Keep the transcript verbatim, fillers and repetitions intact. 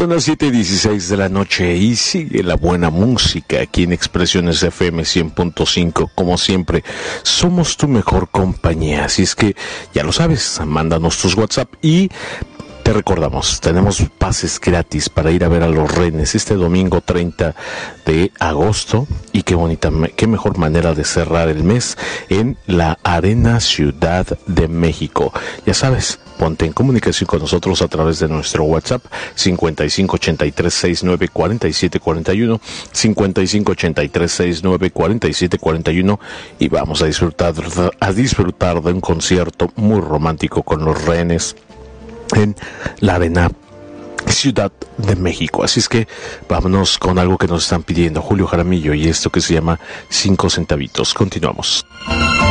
Son las siete y dieciséis de la noche y sigue la buena música aquí en Expresiones F M cien punto cinco. Como siempre, somos tu mejor compañía. Así es que ya lo sabes, mándanos tus WhatsApp y te recordamos, tenemos pases gratis para ir a ver a los Renes este domingo treinta de agosto. Y qué bonita, qué mejor manera de cerrar el mes en la Arena Ciudad de México. Ya sabes, ponte en comunicación con nosotros a través de nuestro WhatsApp cincuenta y cinco ochenta y tres sesenta y nueve cuarenta y siete cuarenta y uno, cincuenta y cinco ochenta y tres sesenta y nueve cuarenta y siete cuarenta y uno, y vamos a disfrutar a disfrutar de un concierto muy romántico con los Renes en la Arena Ciudad de México. Así es que vámonos con algo que nos están pidiendo Julio Jaramillo y esto que se llama Cinco Centavitos. Continuamos.